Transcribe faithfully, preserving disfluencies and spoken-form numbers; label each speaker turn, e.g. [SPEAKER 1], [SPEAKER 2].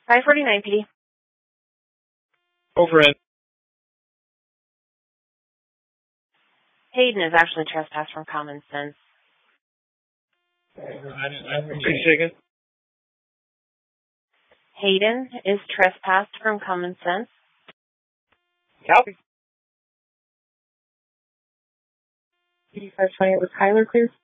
[SPEAKER 1] five forty-nine P D.
[SPEAKER 2] Over it.
[SPEAKER 1] Hayden is actually trespassed from Common Sense.
[SPEAKER 2] I didn't, I didn't say again.
[SPEAKER 1] Hayden is trespassed from Common Sense.
[SPEAKER 2] Copy.
[SPEAKER 3] P D five twenty-eight was Kyler clear?